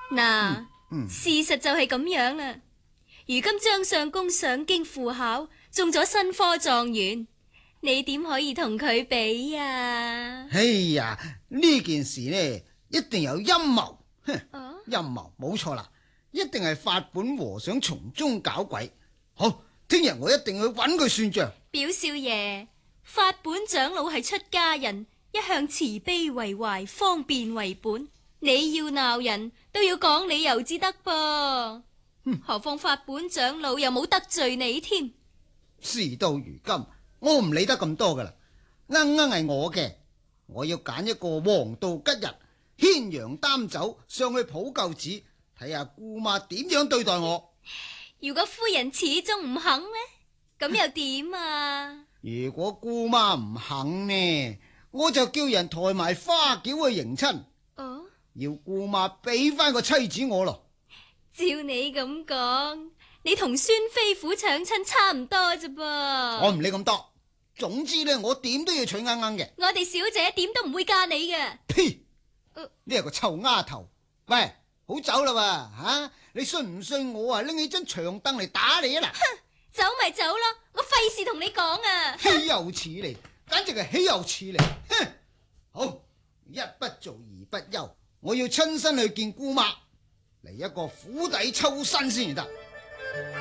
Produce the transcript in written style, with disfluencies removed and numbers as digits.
嗱，事實就係咁樣啦。如今張相公上京赴考，中咗新科狀元，你點可以同佢比啊？ 哎呀，呢件事呢，一定有陰謀。陰謀冇錯啦，一定係法本和尚從中搞鬼。好，聽日我一定去揾佢算賬。 表少爺，法本長老係出家人，一向慈悲為懷，方便為本。你要鬧人都要講理由至得噃。何況法本長老又冇得罪你添。 事到如今，我唔理得咁多噶啦，啱係我嘅，我要揀一個黃道吉日，牽羊擔酒上去普救寺，睇下姑媽點樣對待我。 如果夫人始終唔肯呢，咁又點啊？ 如果姑媽唔肯呢，我就叫人抬埋花轎去迎親。要姑媽俾翻個妻子我咯。 照你咁講，你同孫飛虎搶親差唔多啫噃。 我唔理咁多，總之呢，我點都要娶啱啱嘅。 我哋小姐點都唔會嫁你嘅。 呸！呢係個臭丫頭。喂，好走啦喎，吓，你信唔信我啊拎起張長凳嚟打你啊嗱？ 哼，走咪走咯，我費事同你講啊。 豈有此理，簡直係豈有此理。哼！好，一不做二不休，我要親身去見姑媽，嚟一個釜底抽薪先至得。